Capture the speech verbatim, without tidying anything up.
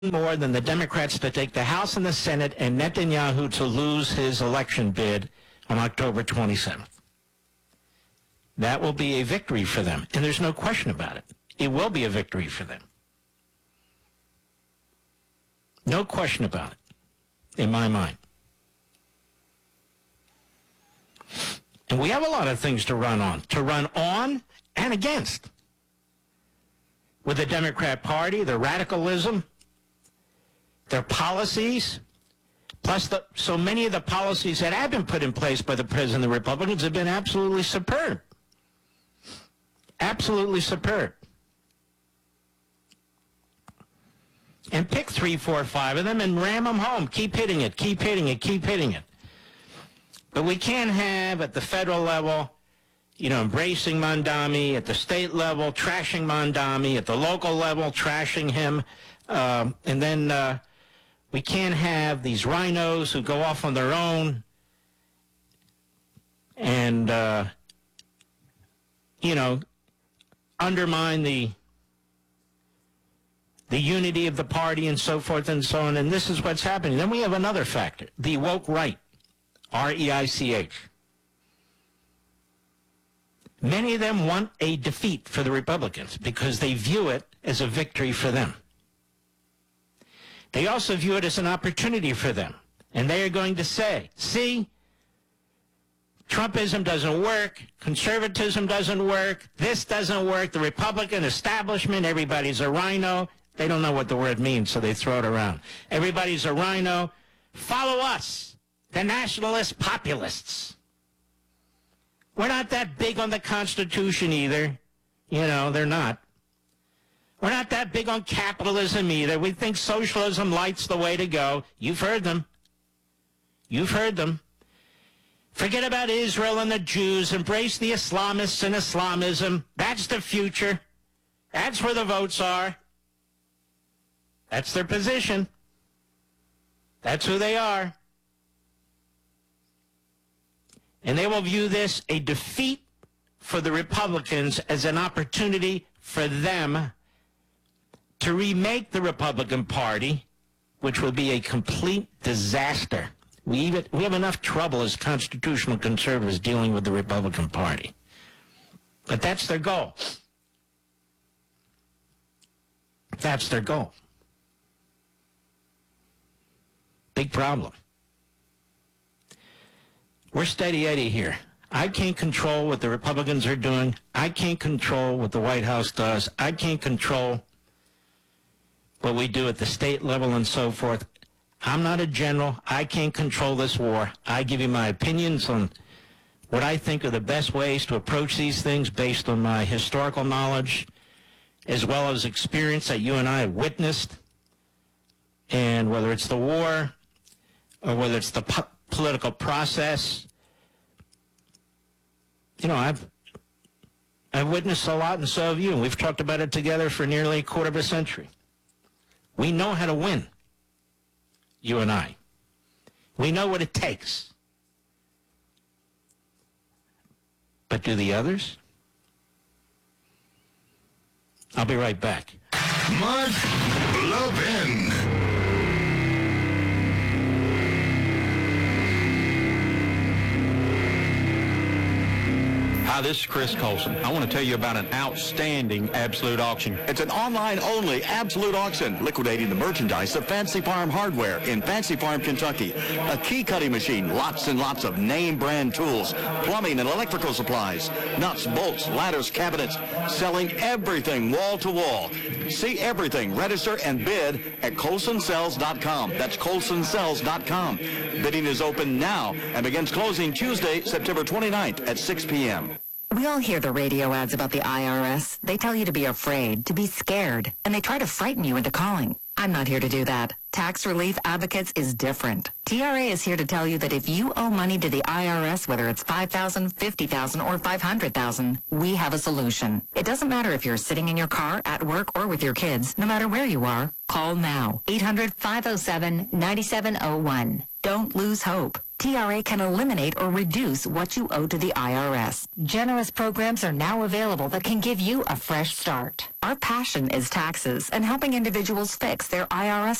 more than the Democrats to take the House and the Senate and Netanyahu to lose his election bid on October twenty-seventh. That will be a victory for them, and there's no question about it. It will be a victory for them. No question about it, in my mind. And we have a lot of things to run on, to run on and against. With the Democrat Party, their radicalism, their policies, plus the, so many of the policies that have been put in place by the President and the Republicans have been absolutely superb. Absolutely superb. And pick three, four, five of them and ram them home. Keep hitting it, keep hitting it, keep hitting it. But we can't have at the federal level, you know, embracing Mondami, at the state level, trashing Mondami, at the local level, trashing him. Um, and then uh, we can't have these rhinos who go off on their own and, uh, you know, undermine the the unity of the party and so forth and so on. And this is what's happening. Then we have another factor, the woke right, R E I C H. Many of them want a defeat for the Republicans because they view it as a victory for them. They also view it as an opportunity for them. And they are going to say, see, Trumpism doesn't work, conservatism doesn't work, this doesn't work, the Republican establishment, everybody's a rhino. They don't know what the word means, so they throw it around. Everybody's a rhino. Follow us, the nationalist populists. We're not that big on the Constitution either. You know, they're not. We're not that big on capitalism either. We think socialism light's the way to go. You've heard them. You've heard them. Forget about Israel and the Jews. Embrace the Islamists and Islamism. That's the future. That's where the votes are. That's their position. That's who they are. And they will view this a defeat for the Republicans as an opportunity for them to remake the Republican Party, which will be a complete disaster. We even we have enough trouble as constitutional conservatives dealing with the Republican Party. But that's their goal. That's their goal. Big problem. We're steady Eddie here. I can't control what the Republicans are doing. I can't control what the White House does. I can't control what we do at the state level and so forth. I'm not a general. I can't control this war. I give you my opinions on what I think are the best ways to approach these things based on my historical knowledge as well as experience that you and I have witnessed. And whether it's the war or whether it's the po- political process, you know, I've I've witnessed a lot, and so have you. And we've talked about it together for nearly a quarter of a century. We know how to win, you and I. We know what it takes. But do the others? I'll be right back. Mark Levin. Hi, this is Chris Colson. I want to tell you about an outstanding Absolute Auction. It's an online-only Absolute Auction, liquidating the merchandise of Fancy Farm Hardware in Fancy Farm, Kentucky. A key cutting machine, lots and lots of name-brand tools, plumbing and electrical supplies, nuts, bolts, ladders, cabinets, selling everything wall-to-wall. See everything, register, and bid at colson sells dot com. That's colson sells dot com. Bidding is open now and begins closing Tuesday, September twenty-ninth at six p.m. We all hear the radio ads about the I R S. They tell you to be afraid, to be scared, and they try to frighten you into calling. I'm not here to do that. Tax Relief Advocates is different. T R A is here to tell you that if you owe money to the I R S, whether it's five thousand dollars, fifty thousand dollars, or five hundred thousand dollars, we have a solution. It doesn't matter if you're sitting in your car, at work, or with your kids. No matter where you are, call now. eight hundred, five oh seven, nine seven oh one. Don't lose hope. T R A can eliminate or reduce what you owe to the I R S. Generous programs are now available that can give you a fresh start. Our passion is taxes and helping individuals fix their I R S